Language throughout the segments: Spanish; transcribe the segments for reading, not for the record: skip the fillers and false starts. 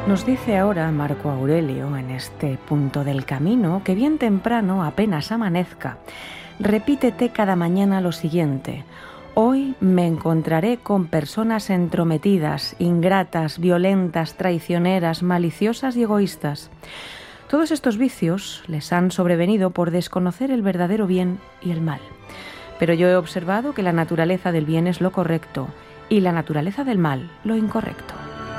Nos dice ahora Marco Aurelio en este punto del camino que bien temprano, apenas amanezca, repítete cada mañana lo siguiente: hoy me encontraré con personas entrometidas, ingratas, violentas, traicioneras, maliciosas y egoístas. Todos estos vicios les han sobrevenido por desconocer el verdadero bien y el mal. Pero yo he observado que la naturaleza del bien es lo correcto y la naturaleza del mal lo incorrecto.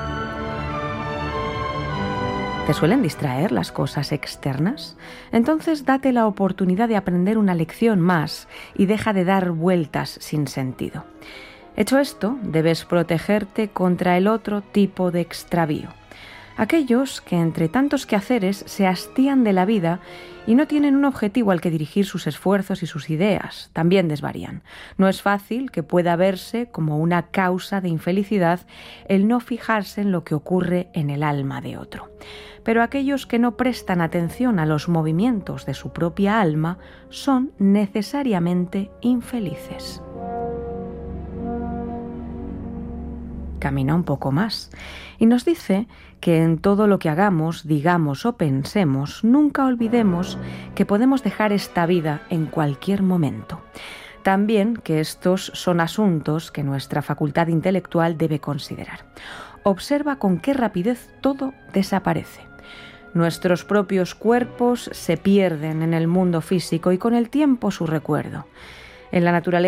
¿Te suelen distraer las cosas externas? Entonces date la oportunidad de aprender una lección más y deja de dar vueltas sin sentido. Hecho esto, debes protegerte contra el otro tipo de extravío. Aquellos que entre tantos quehaceres se hastían de la vida y no tienen un objetivo al que dirigir sus esfuerzos y sus ideas, también desvarían. No es fácil que pueda verse como una causa de infelicidad el no fijarse en lo que ocurre en el alma de otro. Pero aquellos que no prestan atención a los movimientos de su propia alma son necesariamente infelices. Camina un poco más y nos dice que en todo lo que hagamos, digamos o pensemos, nunca olvidemos que podemos dejar esta vida en cualquier momento. También que estos son asuntos que nuestra facultad intelectual debe considerar. Observa con qué rapidez todo desaparece. Nuestros propios cuerpos se pierden en el mundo físico y con el tiempo su recuerdo. En la naturaleza